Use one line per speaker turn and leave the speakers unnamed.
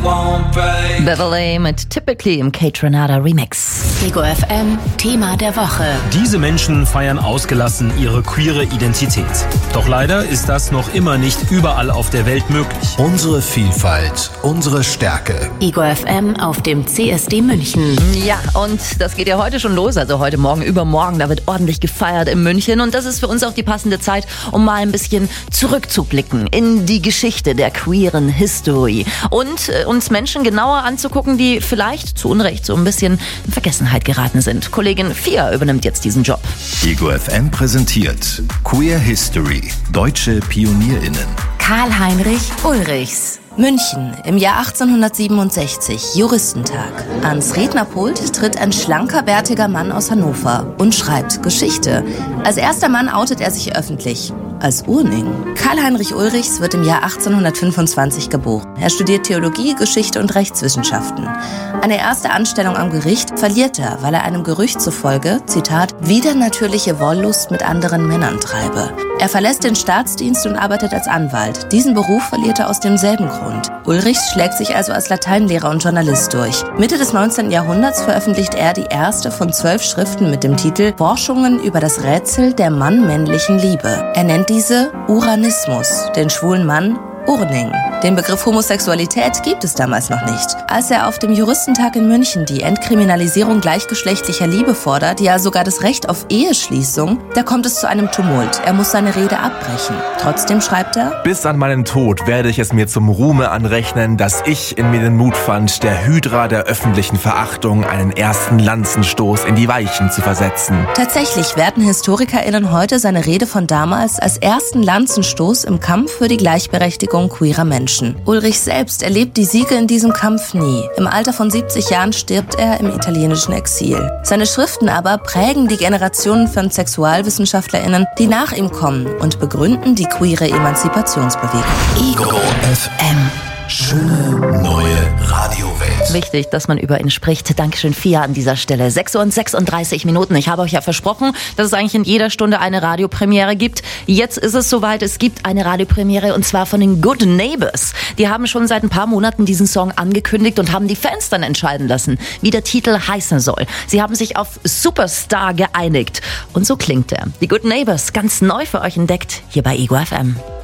won't break.
Beverly mit Typically im Kate Renata Remix.
Ego FM, Thema der Woche.
Diese Menschen feiern ausgelassen ihre queere Identität. Doch leider ist das noch immer nicht überall auf der Welt möglich.
Unsere Vielfalt, unsere Stärke.
Ego FM auf dem CSD München.
Ja, und das geht ja heute schon los, also heute Morgen, übermorgen, da wird ordentlich gefeiert in München und das ist für uns auch die passende Zeit, um mal ein bisschen zurückzublicken in die Geschichte der queeren History und uns Menschen genauer anzugucken, die vielleicht zu Unrecht so ein bisschen in Vergessenheit geraten sind. Kollegin Fia übernimmt jetzt diesen Job.
Ego FM präsentiert Queer History, deutsche PionierInnen.
Karl-Heinrich Ulrichs. München, im Jahr 1867, Juristentag. Ans Rednerpult tritt ein schlanker, bärtiger Mann aus Hannover und schreibt Geschichte. Als erster Mann outet er sich öffentlich. Als Urning. Karl-Heinrich Ulrichs wird im Jahr 1825 geboren. Er studiert Theologie, Geschichte und Rechtswissenschaften. Eine erste Anstellung am Gericht verliert er, weil er einem Gerücht zufolge, Zitat, widernatürliche Wollust mit anderen Männern treibe. Er verlässt den Staatsdienst und arbeitet als Anwalt. Diesen Beruf verliert er aus demselben Grund. Ulrichs schlägt sich also als Lateinlehrer und Journalist durch. Mitte des 19. Jahrhunderts veröffentlicht er die erste von 12 Schriften mit dem Titel Forschungen über das Rätsel der mann-männlichen Liebe. Er nennt diese Uranismus, den schwulen Mann Urning. Den Begriff Homosexualität gibt es damals noch nicht. Als er auf dem Juristentag in München die Entkriminalisierung gleichgeschlechtlicher Liebe fordert, ja sogar das Recht auf Eheschließung, da kommt es zu einem Tumult. Er muss seine Rede abbrechen. Trotzdem schreibt er:
Bis an meinen Tod werde ich es mir zum Ruhme anrechnen, dass ich in mir den Mut fand, der Hydra der öffentlichen Verachtung einen ersten Lanzenstoß in die Weichen zu versetzen.
Tatsächlich werten HistorikerInnen heute seine Rede von damals als ersten Lanzenstoß im Kampf für die Gleichberechtigung queerer Menschen. Ulrich selbst erlebt die Siege in diesem Kampf nie. Im Alter von 70 Jahren stirbt er im italienischen Exil. Seine Schriften aber prägen die Generationen von SexualwissenschaftlerInnen, die nach ihm kommen und begründen die queere Emanzipationsbewegung.
Ego FM. Schöne neue Radiowelt.
Wichtig, dass man über ihn spricht. Dankeschön, Fia, an dieser Stelle. 6:36 Minuten. Ich habe euch ja versprochen, dass es eigentlich in jeder Stunde eine Radiopremiere gibt. Jetzt ist es soweit. Es gibt eine Radiopremiere und zwar von den Good Neighbors. Die haben schon seit ein paar Monaten diesen Song angekündigt und haben die Fans dann entscheiden lassen, wie der Titel heißen soll. Sie haben sich auf Superstar geeinigt. Und so klingt er. Die Good Neighbors, ganz neu für euch entdeckt, hier bei Ego FM.